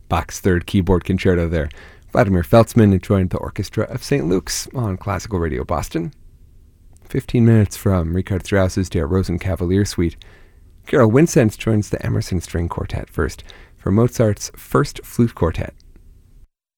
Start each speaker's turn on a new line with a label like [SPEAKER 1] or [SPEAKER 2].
[SPEAKER 1] Bach's Third Keyboard Concerto there. Vladimir Feltzman joined the Orchestra of St. Luke's on Classical Radio Boston. 15 minutes from Richard Strauss's Der Rosenkavalier Suite. Carol Winsent joins the Emerson String Quartet first for Mozart's First Flute Quartet.